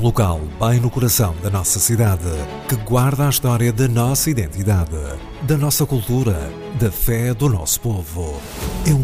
local bem no coração da nossa cidade, que guarda a história da nossa identidade, da nossa cultura, da fé do nosso povo. É